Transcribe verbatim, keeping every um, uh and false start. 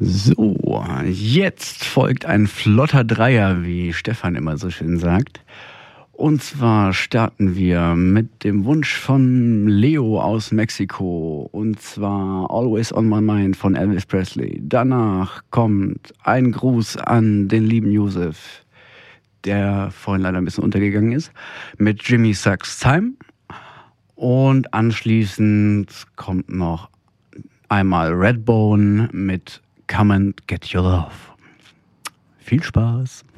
So, jetzt folgt ein flotter Dreier, wie Stefan immer so schön sagt. Und zwar starten wir mit dem Wunsch von Leo aus Mexiko. Und zwar Always on My Mind von Elvis Presley. Danach kommt ein Gruß an den lieben Josef, der vorhin leider ein bisschen untergegangen ist, mit Jimmy Sucks Time. Und anschließend kommt noch einmal Redbone mit Come and Get Your Love. Viel Spaß!